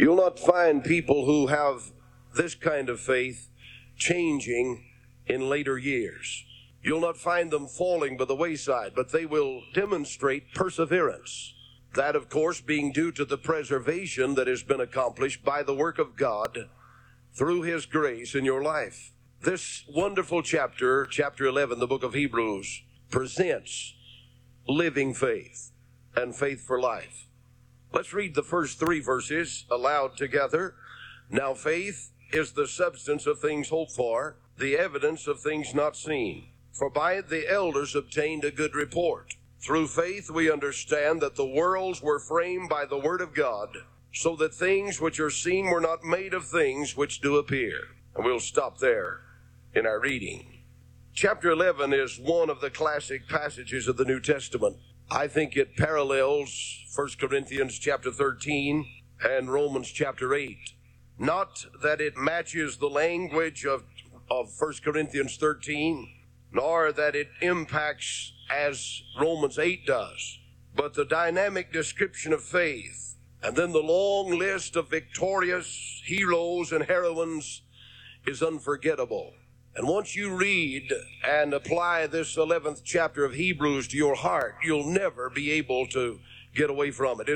You'll not find people who have this kind of faith changing in later years. You'll not find them falling by the wayside, but they will demonstrate perseverance. That, of course, being due to the preservation that has been accomplished by the work of God through His grace in your life. This wonderful chapter 11, the book of Hebrews, presents living faith and faith for life. Let's read the first 3 verses aloud together. Now faith is the substance of things hoped for, the evidence of things not seen. For by it the elders obtained a good report. Through faith we understand that the worlds were framed by the word of God, so that things which are seen were not made of things which do appear. And we'll stop there in our reading. Chapter 11 is one of the classic passages of the New Testament. I think it parallels 1 Corinthians chapter 13 and Romans chapter 8. Not that it matches the language of 1 Corinthians 13, nor that it impacts as Romans 8 does, but the dynamic description of faith, and then the long list of victorious heroes and heroines is unforgettable. And once you read and apply this 11th chapter of Hebrews to your heart, you'll never be able to get away from it.